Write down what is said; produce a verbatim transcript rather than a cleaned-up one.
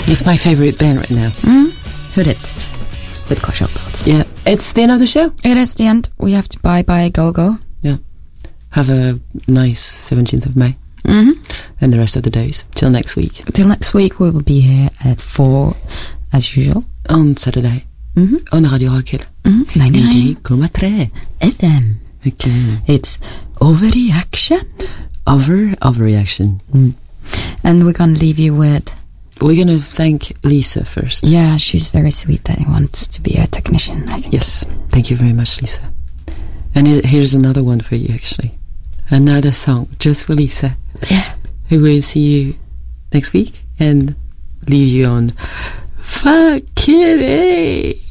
It's my favourite band right now. Mm. Hur it? With car shoutouts. Yeah. It's the end of the show. It is the end. We have to bye bye go go. Yeah. Have a nice seventeenth of May. Mm-hmm. And the rest of the days. Till next week. Till next week we will be here at four as usual. On Saturday. Mm-hmm. On Radio Rakel. Mm-hmm. ninety-nine komma tre F M. Okay. It's overreaction. Over overreaction. Mm. And we're gonna leave you with... We're gonna thank Lisa first. Yeah, she's very sweet and wants to be a technician, I think. Yes. Thank you very much, Lisa. And here's another one for you, actually. Another song just for Lisa. Yeah. Who will see you next week and leave you on Fuck Kitty.